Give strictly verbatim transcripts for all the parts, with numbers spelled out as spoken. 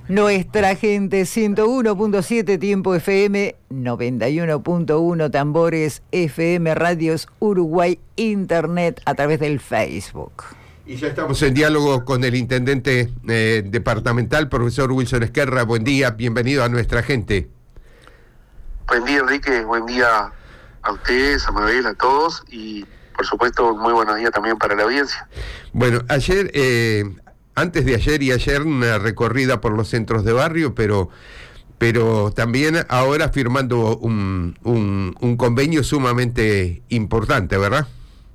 Nuestra gente, ciento uno punto siete Tiempo F M, noventa y uno punto uno Tambores F M, Radios Uruguay, Internet a través del Facebook. Y ya estamos en diálogo con el intendente eh, departamental, profesor Wilson Ezquerra. Buen día, bienvenido a Nuestra Gente. Buen día, Enrique, buen día a ustedes, a Mabel, a todos, y por supuesto muy buenos días también para la audiencia. Bueno, ayer, eh, antes de ayer y ayer, una recorrida por los centros de barrio, pero pero también ahora firmando un, un, un convenio sumamente importante, ¿verdad?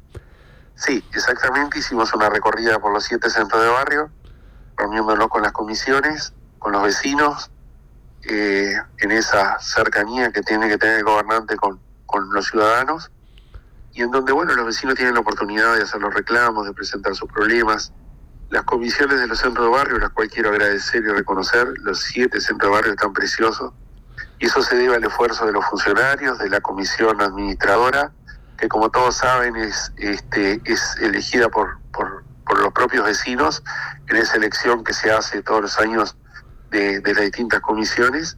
Sí, exactamente, hicimos una recorrida por los siete centros de barrio, reuniéndonos con las comisiones, con los vecinos, eh, en esa cercanía que tiene que tener el gobernante con, con los ciudadanos, y en donde, bueno, los vecinos tienen la oportunidad de hacer los reclamos, de presentar sus problemas. Las comisiones de los centros de barrio, las cuales quiero agradecer y reconocer, los siete centros de barrio están preciosos, y eso se debe al esfuerzo de los funcionarios, de la comisión administradora, que como todos saben es este es elegida por, por, por los propios vecinos en esa elección que se hace todos los años de, de las distintas comisiones.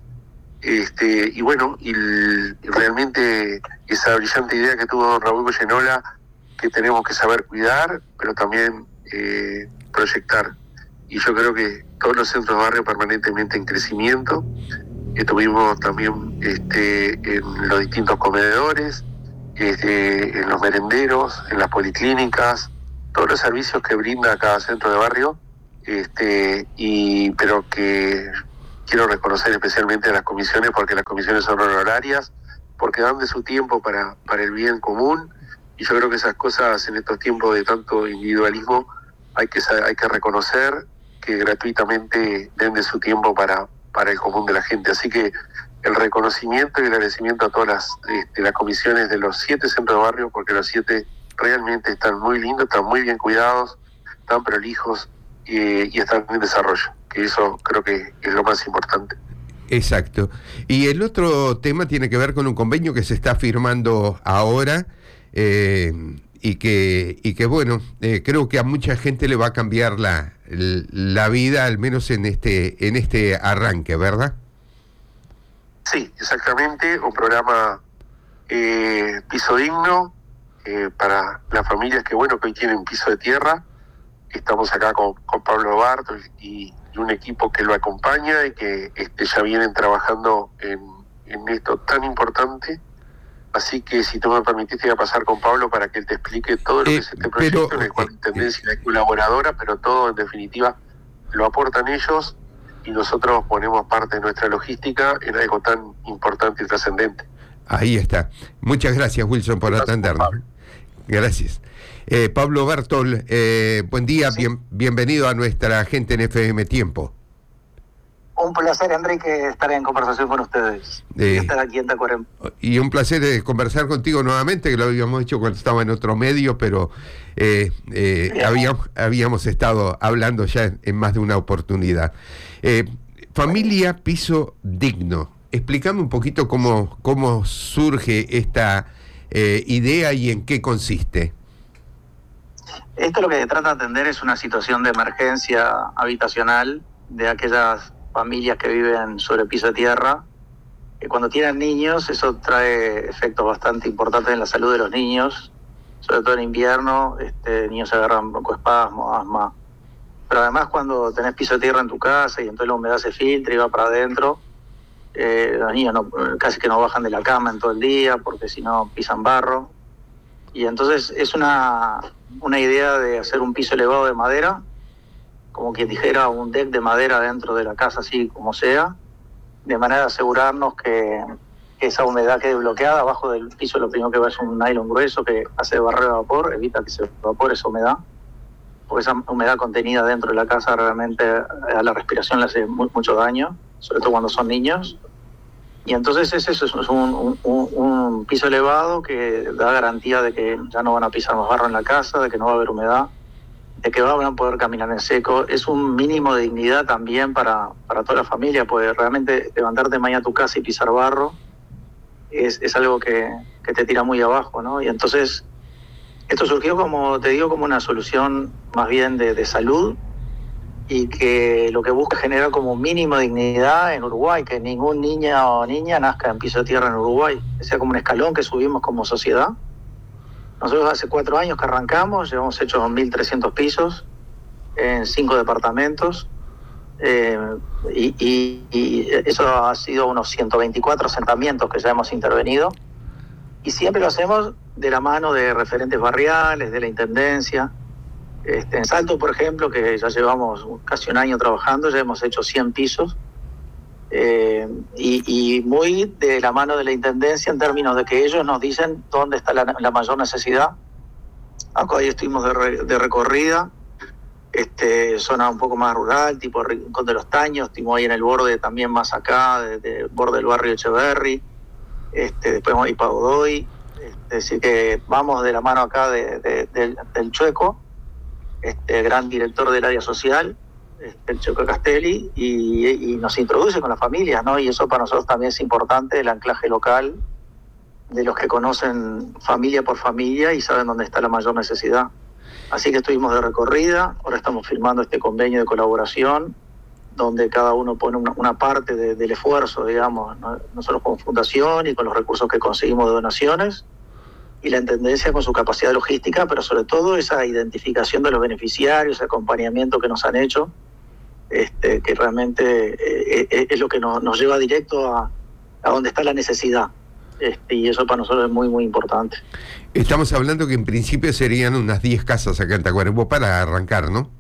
Este, y bueno, y, el, y realmente esa brillante idea que tuvo don Raúl Goyenola, que tenemos que saber cuidar, pero también eh, proyectar. Y yo creo que todos los centros de barrio permanentemente en crecimiento. Estuvimos también este, en los distintos comedores, este, en los merenderos, en las policlínicas, todos los servicios que brinda cada centro de barrio, este, y pero que quiero reconocer especialmente a las comisiones, porque las comisiones son honorarias, porque dan de su tiempo para, para el bien común, y yo creo que esas cosas en estos tiempos de tanto individualismo hay que hay que reconocer que gratuitamente den de su tiempo para, para el común de la gente. Así que el reconocimiento y el agradecimiento a todas las, este, las comisiones de los siete centros de barrio, porque los siete realmente están muy lindos, están muy bien cuidados, están prolijos y, y están en desarrollo, que eso creo que es lo más importante. Exacto. Y el otro tema tiene que ver con un convenio que se está firmando ahora, eh, y que y que bueno, eh, creo que a mucha gente le va a cambiar la, la vida, al menos en este en este arranque, ¿verdad? Sí, exactamente, un programa eh, piso digno eh, para las familias que, bueno, que hoy tienen piso de tierra. Estamos acá con, con Pablo Barto y, y un equipo que lo acompaña y que este, ya vienen trabajando en, en esto tan importante. Así que si tú me permitiste, voy a pasar con Pablo para que él te explique todo lo eh, que es este proyecto, pero, en el cual la Intendencia es colaboradora, pero todo en definitiva lo aportan ellos, y nosotros ponemos parte de nuestra logística en algo tan importante y trascendente. Ahí está. Muchas gracias, Wilson, por gracias, atendernos. Pablo. Gracias. Eh, Pablo Bartol, eh, buen día, sí. bien, bienvenido a Nuestra Gente en F M Tiempo. Un placer, Enrique, estar en conversación con ustedes. Eh, estar aquí en Tacuarembó. Y un placer eh, conversar contigo nuevamente, que lo habíamos hecho cuando estaba en otro medio, pero eh, eh, habíamos, habíamos estado hablando ya en, en más de una oportunidad. Eh, familia Piso Digno. Explícame un poquito cómo, cómo surge esta eh, idea y en qué consiste. Esto lo que trata de atender es una situación de emergencia habitacional de aquellas familias que viven sobre piso de tierra, que cuando tienen niños eso trae efectos bastante importantes en la salud de los niños, sobre todo en invierno. Este, niños se agarran broncoespasmo, asma, pero además cuando tenés piso de tierra en tu casa y entonces la humedad se filtra y va para adentro, eh, los niños no, casi que no bajan de la cama en todo el día porque si no pisan barro, y entonces es una, una idea de hacer un piso elevado de madera, como quien dijera un deck de madera dentro de la casa, así como sea, de manera de asegurarnos que, que esa humedad quede bloqueada. Abajo del piso lo primero que va es un nylon grueso que hace barrera de vapor, evita que se evapore esa humedad, porque esa humedad contenida dentro de la casa realmente a la respiración le hace muy, mucho daño, sobre todo cuando son niños. Y entonces es eso, es un, un, un piso elevado que da garantía de que ya no van a pisar más barro en la casa, de que no va a haber humedad, de que van a poder caminar en seco. Es un mínimo de dignidad también para, para toda la familia, porque realmente levantarte mañana a tu casa y pisar barro es, es algo que, que te tira muy abajo, ¿no? Y entonces esto surgió, como te digo, como una solución más bien de, de salud, y que lo que busca es generar como mínimo dignidad en Uruguay, que ningún niño o niña nazca en piso de tierra en Uruguay, que sea como un escalón que subimos como sociedad. Nosotros hace cuatro años que arrancamos, llevamos hecho mil trescientos pisos en cinco departamentos, eh, y, y, y eso ha sido unos ciento veinticuatro asentamientos que ya hemos intervenido, y siempre lo hacemos de la mano de referentes barriales, de la Intendencia. Este, en Salto, por ejemplo, que ya llevamos casi un año trabajando, ya hemos hecho cien pisos, eh, y, y muy de la mano de la Intendencia en términos de que ellos nos dicen dónde está la, la mayor necesidad. Acá hoy estuvimos de, re, de recorrida, este, zona un poco más rural, tipo Rincón de los Taños, estuvimos ahí en el borde también más acá, de, de borde del barrio Echeverri, este, después vamos a ir para Godoy, este, es decir que vamos de la mano acá de, de, de, del Chueco, este gran director del área social, este, el Chueco Castelli, y, y nos introduce con las familias, ¿no? Y eso para nosotros también es importante, el anclaje local de los que conocen familia por familia y saben dónde está la mayor necesidad. Así que estuvimos de recorrida, ahora estamos firmando este convenio de colaboración, donde cada uno pone una, una parte de, del esfuerzo, digamos, ¿no? Nosotros como fundación y con los recursos que conseguimos de donaciones, y la Intendencia con su capacidad logística, pero sobre todo esa identificación de los beneficiarios, ese acompañamiento que nos han hecho, este, que realmente eh, eh, es lo que nos, nos lleva directo a, a donde está la necesidad. Este, y eso para nosotros es muy, muy importante. Estamos hablando que en principio serían unas diez casas acá en Tacuarembó para arrancar, ¿no?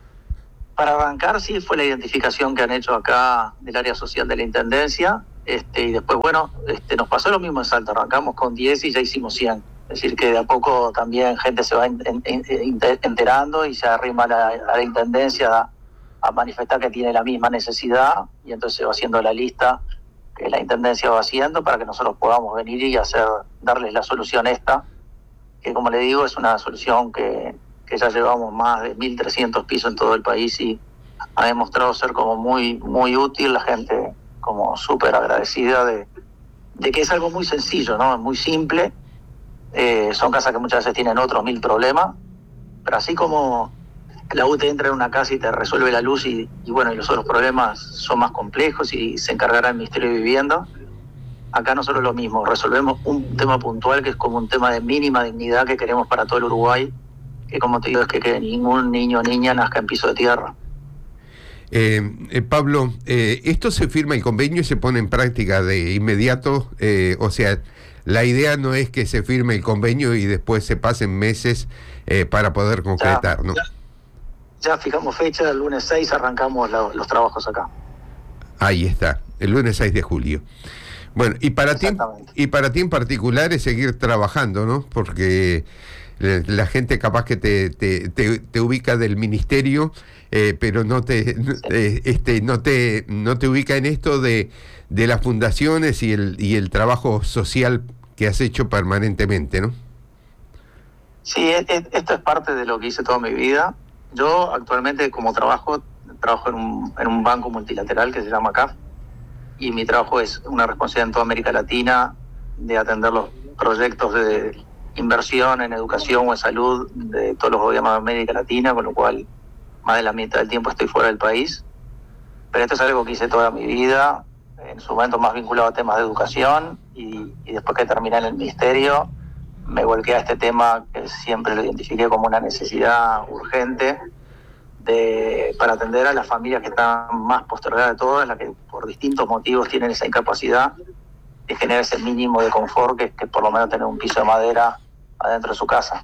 Para arrancar, sí, fue la identificación que han hecho acá del área social de la Intendencia. Este, y después, bueno, este, nos pasó lo mismo en Salta, arrancamos con diez y ya hicimos cien. Es decir, que de a poco también gente se va en, en, en, enterando y se arrima a la, a la Intendencia a, a manifestar que tiene la misma necesidad, y entonces se va haciendo la lista que la Intendencia va haciendo para que nosotros podamos venir y hacer darles la solución esta, que como le digo, es una solución que, que ya llevamos más de mil trescientos pisos en todo el país y ha demostrado ser como muy, muy útil, la gente como súper agradecida de, de que es algo muy sencillo, ¿no? Es muy simple, eh, son casas que muchas veces tienen otros mil problemas, pero así como la U te entra en una casa y te resuelve la luz y, y bueno, y los otros problemas son más complejos y se encargará el Ministerio de Vivienda, acá nosotros lo mismo, resolvemos un tema puntual que es como un tema de mínima dignidad que queremos para todo el Uruguay, que como te digo es que, que ningún niño o niña nazca en piso de tierra. Eh, eh, Pablo, eh, esto se firma el convenio y se pone en práctica de inmediato, eh, o sea, la idea no es que se firme el convenio y después se pasen meses eh, para poder concretar, ya, ¿no? Ya, ya fijamos fecha, el lunes seis arrancamos la, los trabajos acá. Ahí está, el lunes seis de julio. Bueno, y para ti, y para ti en particular es seguir trabajando, ¿no? Porque la gente capaz que te, te, te, te ubica del ministerio, eh, pero no te, no, eh, este, no te no te ubica en esto de, de las fundaciones y el y el trabajo social que has hecho permanentemente, ¿no? Sí, es, es, esto es parte de lo que hice toda mi vida. Yo actualmente como trabajo, trabajo en un, en un banco multilateral que se llama C A F, y mi trabajo es una responsabilidad en toda América Latina de atender los proyectos de inversión en educación o en salud de todos los gobiernos de América Latina, con lo cual más de la mitad del tiempo estoy fuera del país. Pero esto es algo que hice toda mi vida, en su momento más vinculado a temas de educación, y, y después que terminé en el ministerio me volqué a este tema que siempre lo identifiqué como una necesidad urgente de, para atender a las familias que están más postergadas de todas, las que por distintos motivos tienen esa incapacidad de generar ese mínimo de confort que, que por lo menos tener un piso de madera adentro de su casa.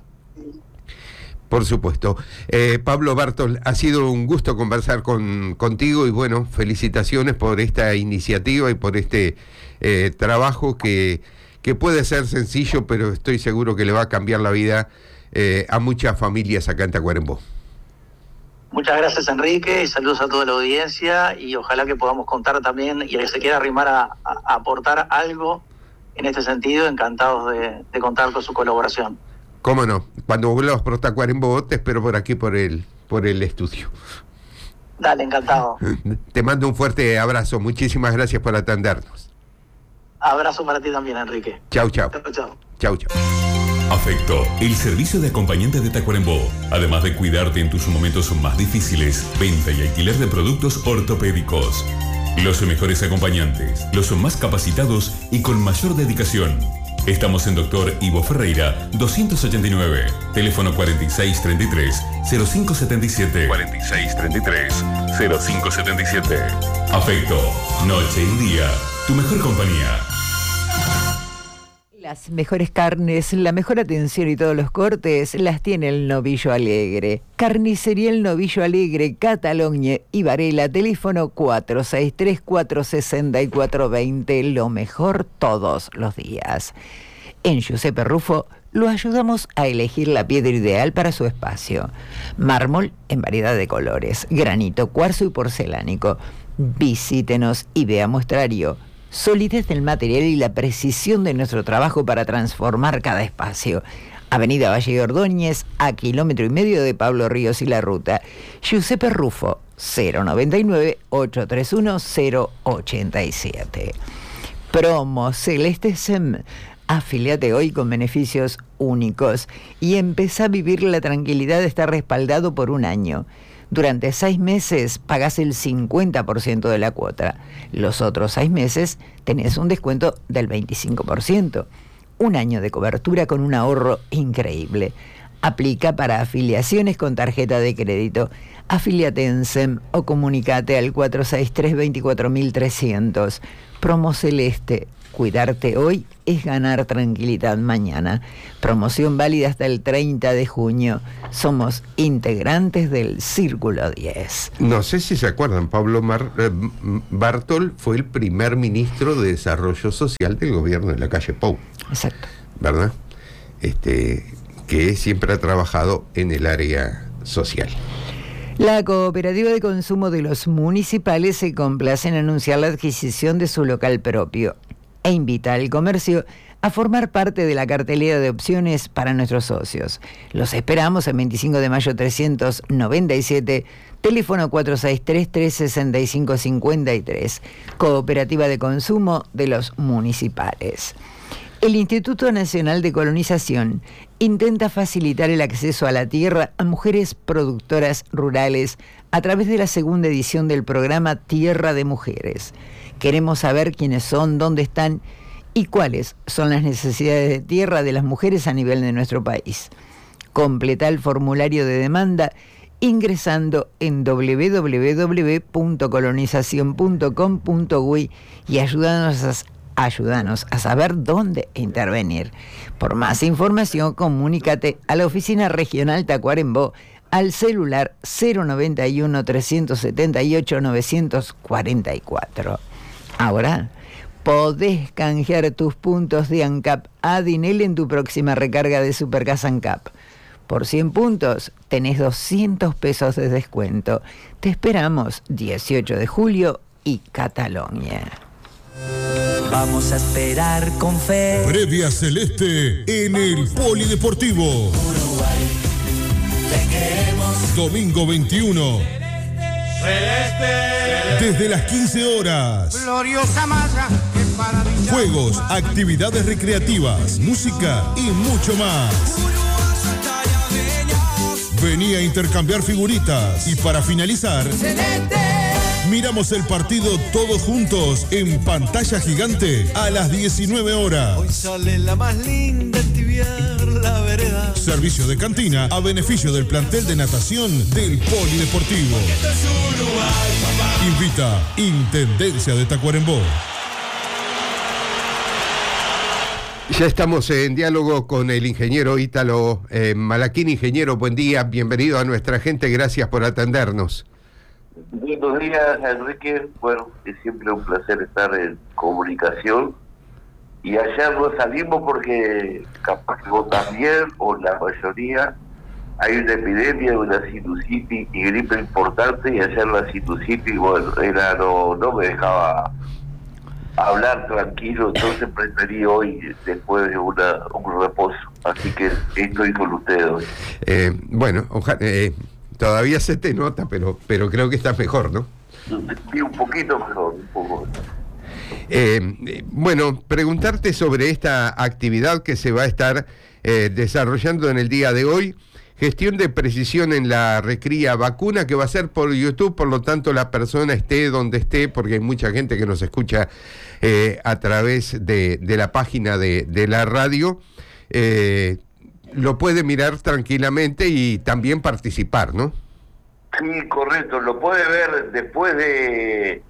Por supuesto. Eh, Pablo Bartol, ha sido un gusto conversar con contigo y bueno, felicitaciones por esta iniciativa y por este eh, trabajo que, que puede ser sencillo, pero estoy seguro que le va a cambiar la vida eh, a muchas familias acá en Tacuarembó. Muchas gracias, Enrique, y saludos a toda la audiencia, y ojalá que podamos contar también, y el que se quiera arrimar a, a, a aportar algo en este sentido, encantados de, de contar con su colaboración. Cómo no, cuando vuelvas por Tacuarembó te espero por aquí por el, por el estudio. Dale, encantado. Te mando un fuerte abrazo, muchísimas gracias por atendernos. Abrazo para ti también, Enrique. Chau, chau. Chau, chau. Chau, chau. Afecto, el servicio de acompañante de Tacuarembó. Además de cuidarte en tus momentos más difíciles, venta y alquiler de productos ortopédicos. Los mejores acompañantes, los más capacitados y con mayor dedicación. Estamos en Doctor Ivo Ferreira, doscientos ochenta y nueve. Teléfono cuarenta y seis treinta y tres, cero cinco setenta y siete. cuarenta y seis treinta y tres, cero cinco setenta y siete. Afecto, noche y día, tu mejor compañía. Las mejores carnes, la mejor atención y todos los cortes las tiene el Novillo Alegre. Carnicería El Novillo Alegre, Cataluña y Varela, teléfono cuatro seis tres, cuatro seis cuatro dos cero, lo mejor todos los días. En Giuseppe Rufo lo ayudamos a elegir la piedra ideal para su espacio. Mármol en variedad de colores, granito, cuarzo y porcelánico. Visítenos y vea muestrario. Solidez del material y la precisión de nuestro trabajo para transformar cada espacio. Avenida Valle de Ordóñez, a kilómetro y medio de Pablo Ríos y La Ruta. Giuseppe Rufo, cero noventa y nueve, ochocientos treinta y uno, cero ochenta y siete. Promo Celeste Sem. Afíliate hoy con beneficios únicos y empezá a vivir la tranquilidad de estar respaldado por un año. Durante seis meses pagás el cincuenta por ciento de la cuota. Los otros seis meses tenés un descuento del veinticinco por ciento. Un año de cobertura con un ahorro increíble. Aplica para afiliaciones con tarjeta de crédito. Afíliate en S E M o comunicate al cuatro seis tres, veinticuatro mil trescientos. Promo Celeste. Cuidarte hoy es ganar tranquilidad mañana. Promoción válida hasta el treinta de junio. Somos integrantes del Círculo diez. No sé si se acuerdan, Pablo Mar, eh, Bartol fue el primer ministro de Desarrollo Social del gobierno de la calle Pou. Exacto. ¿Verdad? Este, que siempre ha trabajado en el área social. La Cooperativa de Consumo de los Municipales se complace en anunciar la adquisición de su local propio e invita al comercio a formar parte de la cartelera de opciones para nuestros socios. Los esperamos en veinticinco de mayo trescientos noventa y siete, teléfono cuatro seis tres, tres seis cinco cinco tres, Cooperativa de Consumo de los Municipales. El Instituto Nacional de Colonización intenta facilitar el acceso a la tierra a mujeres productoras rurales a través de la segunda edición del programa Tierra de Mujeres. Queremos saber quiénes son, dónde están y cuáles son las necesidades de tierra de las mujeres a nivel de nuestro país. Completa el formulario de demanda ingresando en doble u doble u doble u punto colonización punto com punto uy y ayúdanos a Ayúdanos a saber dónde intervenir. Por más información, comunícate a la Oficina Regional Tacuarembó al celular cero noventa y uno, trescientos setenta y ocho, novecientos cuarenta y cuatro. Ahora, podés canjear tus puntos de ANCAP a Dinel en tu próxima recarga de Supergas ANCAP. Por cien puntos, tenés doscientos pesos de descuento. Te esperamos dieciocho de julio y Cataluña. Vamos a esperar con fe. Previa Celeste en el Polideportivo. Uruguay, te queremos. Domingo veintiuno. Celeste. Desde las quince horas. Gloriosa malla que para dicha. Juegos, actividades recreativas, música y mucho más. Vení a intercambiar figuritas. Y para finalizar, Celeste. miramos el partido todos juntos en pantalla gigante a las diecinueve horas. Hoy sale la más linda tibiar la vereda. Servicio de cantina a beneficio del plantel de natación del Polideportivo. Esto es Uruguay, papá. Invita Intendencia de Tacuarembó. Ya estamos en diálogo con el ingeniero Ítalo eh, Malaquín. Ingeniero, buen día, bienvenido a nuestra gente, gracias por atendernos. Buenos días, Enrique. Bueno, es siempre un placer estar en comunicación. Y ayer no salimos porque capaz que vos también, o la mayoría, hay una epidemia, una sinusitis y gripe importante, y ayer la sinusitis, bueno, era, no, no me dejaba hablar tranquilo, entonces preferí hoy, después de una, un reposo. Así que estoy con ustedes hoy. Eh, bueno, ojalá... Eh, Todavía se te nota, pero pero creo que estás mejor, ¿no? Sí, un poquito mejor, un poco. Eh, bueno, preguntarte sobre esta actividad que se va a estar eh, desarrollando en el día de hoy. Gestión de precisión en la recría vacuna, que va a ser por YouTube, por lo tanto la persona esté donde esté, porque hay mucha gente que nos escucha eh, a través de, de la página de, de la radio, eh, lo puede mirar tranquilamente y también participar, ¿no? Sí, correcto, lo puede ver después de,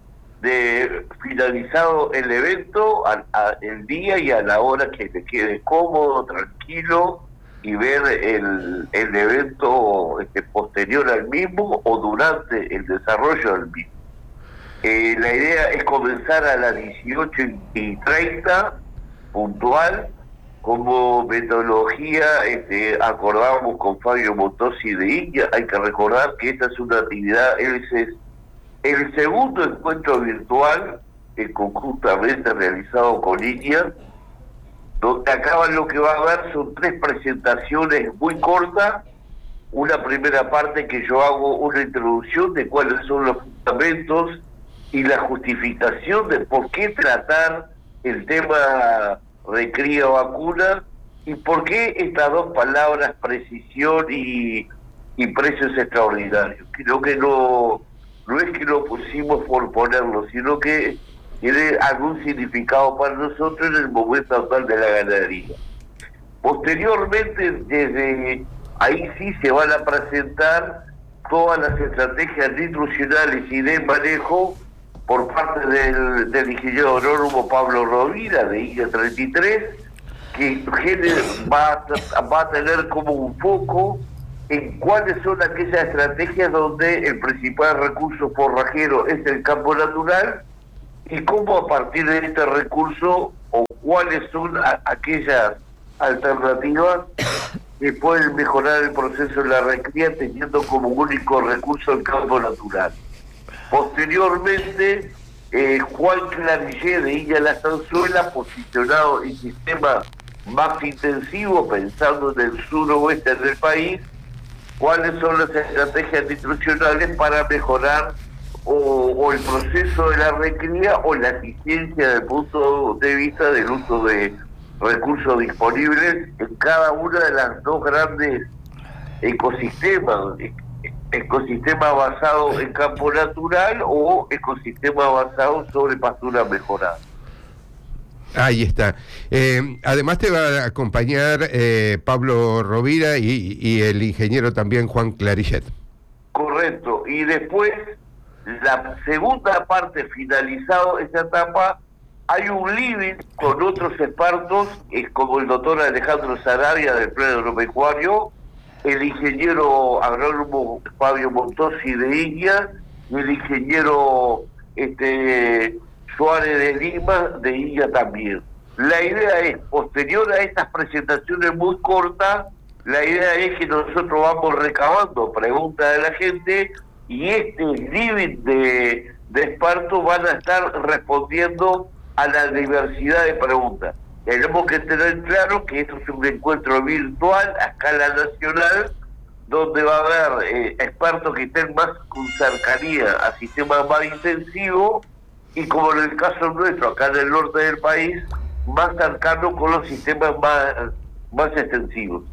de finalizado el evento, a, a, el día y a la hora que le quede cómodo, tranquilo, y ver el, el evento este, posterior al mismo o durante el desarrollo del mismo. Eh, la idea es comenzar a las dieciocho y treinta, puntual. Como metodología, este, acordamos con Fabio Montosi de India. Hay que recordar que esta es una actividad, ese es el segundo encuentro virtual eh, conjuntamente realizado con India, donde acaba lo que va a haber son tres presentaciones muy cortas. Una primera parte que yo hago una introducción de cuáles son los fundamentos y la justificación de por qué tratar el tema de cría vacuna y por qué estas dos palabras, precisión y, y precios extraordinarios. Creo que no, no es que lo pusimos por ponerlo, sino que tiene algún significado para nosotros en el momento actual de la ganadería. Posteriormente, desde ahí sí se van a presentar todas las estrategias nutricionales y de manejo por parte del, del ingeniero agrónomo Pablo Rovira, de I N A treinta y tres, que va a, va a tener como un foco en cuáles son aquellas estrategias donde el principal recurso forrajero es el campo natural y cómo a partir de este recurso o cuáles son a, aquellas alternativas que pueden mejorar el proceso de la recría teniendo como único recurso el campo natural. Posteriormente, eh, Juan Clarillé de Illa La Zanzuela, posicionado en sistema más intensivo, pensando en el suroeste del país, cuáles son las estrategias nutricionales para mejorar o, o el proceso de la recría o la eficiencia desde el punto de vista del uso de recursos disponibles en cada una de las dos grandes ecosistemas, ecosistema basado en campo natural o ecosistema basado sobre pastura mejorada. Ahí está. Eh, además te va a acompañar eh, Pablo Rovira y, y el ingeniero también Juan Clarillet. Correcto. Y después, la segunda parte, finalizado esta etapa, hay un living con otros expertos, es como el doctor Alejandro Sarabia del Plan Agropecuario, el ingeniero agrónomo Fabio Montosi de India y el ingeniero este Suárez de Lima de India también. La idea es, posterior a estas presentaciones muy cortas, la idea es que nosotros vamos recabando preguntas de la gente y este living de, de expertos van a estar respondiendo a la diversidad de preguntas. Tenemos que tener claro que esto es un encuentro virtual a escala nacional, donde va a haber eh, expertos que estén más con cercanía a sistemas más intensivos y, como en el caso nuestro, acá en el norte del país, más cercano con los sistemas más, más extensivos.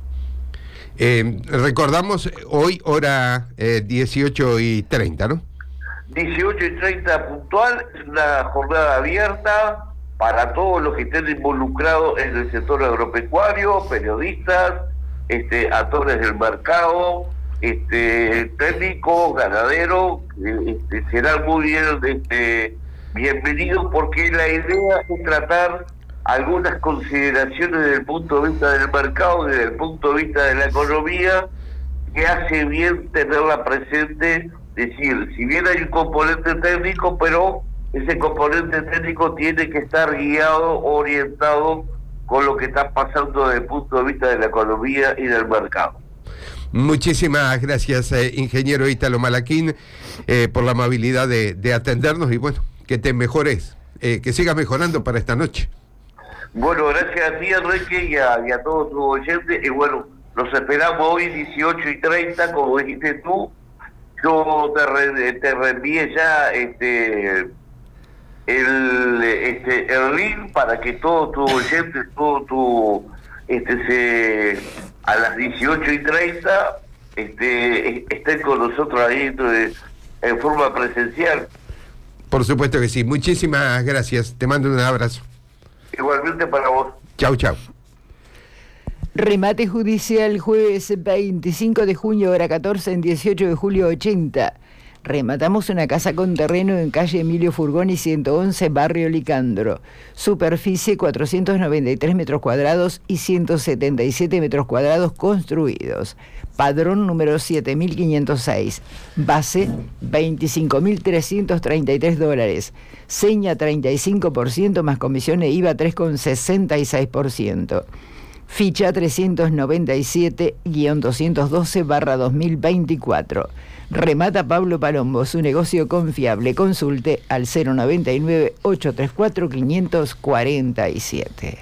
Eh, recordamos hoy hora eh, dieciocho y treinta, ¿no? dieciocho y treinta puntual, es una jornada abierta para todos los que estén involucrados en el sector agropecuario, periodistas, este, actores del mercado, este, técnicos, ganaderos, este, serán muy bien, este, bienvenidos porque la idea es tratar algunas consideraciones desde el punto de vista del mercado, desde el punto de vista de la economía, que hace bien tenerla presente, decir, si bien hay un componente técnico, pero ese componente técnico tiene que estar guiado, orientado con lo que está pasando desde el punto de vista de la economía y del mercado. Muchísimas gracias, eh, ingeniero Ítalo Malaquín, eh, por la amabilidad de, de atendernos y bueno, que te mejores, eh, que sigas mejorando para esta noche. Bueno, gracias a ti, Enrique, y a, y a todos tus oyentes, y bueno, los esperamos hoy dieciocho y treinta, como dijiste tú. Yo te, re, te reenvié ya este el este el link para que todos tus oyentes, todos tus este, se, a las dieciocho y treinta este, estén con nosotros ahí entonces, en forma presencial. Por supuesto que sí. Muchísimas gracias. Te mando un abrazo. Igualmente para vos. Chau, chau. Remate judicial jueves veinticinco de junio, hora catorce, en dieciocho de julio ochenta. Rematamos una casa con terreno en calle Emilio Furgoni ciento once, barrio Licandro. Superficie cuatrocientos noventa y tres metros cuadrados y ciento setenta y siete metros cuadrados construidos. Padrón número siete mil quinientos seis. Base veinticinco mil trescientos treinta y tres dólares. Seña treinta y cinco por ciento más comisión e I V A tres coma sesenta y seis por ciento. Ficha trescientos noventa y siete guión doscientos doce barra dos mil veinticuatro. Remata Pablo Palombo, su negocio confiable. Consulte al cero noventa y nueve, ochocientos treinta y cuatro, quinientos cuarenta y siete.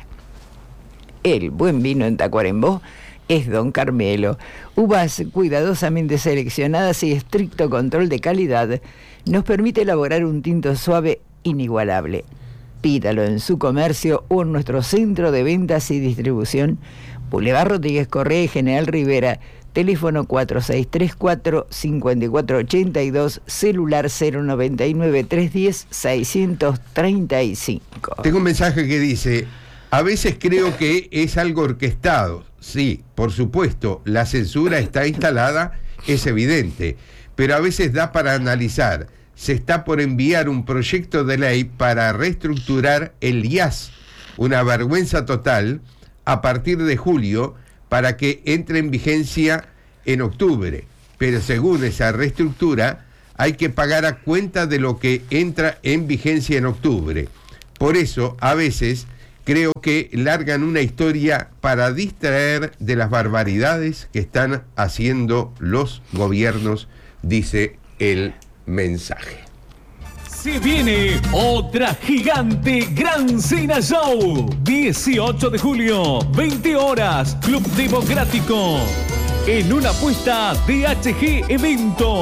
El buen vino en Tacuarembó es Don Carmelo. Uvas cuidadosamente seleccionadas y estricto control de calidad nos permite elaborar un tinto suave inigualable. Pídalo en su comercio o en nuestro centro de ventas y distribución, Boulevard Rodríguez Correa y General Rivera, teléfono cuatro seis tres cuatro, cinco cuatro ocho dos, celular cero noventa y nueve, trescientos diez, seiscientos treinta y cinco. Tengo un mensaje que dice: a veces creo que es algo orquestado. Sí, por supuesto, la censura está instalada, es evidente, pero a veces da para analizar. Se está por enviar un proyecto de ley para reestructurar el I A S, una vergüenza total, a partir de julio, para que entre en vigencia en octubre. Pero según esa reestructura, hay que pagar a cuenta de lo que entra en vigencia en octubre. Por eso, a veces, creo que largan una historia para distraer de las barbaridades que están haciendo los gobiernos, dice el mensaje. Se viene otra gigante Gran Cena Show. dieciocho de julio, veinte horas, Club Democrático. En una apuesta de H G Evento.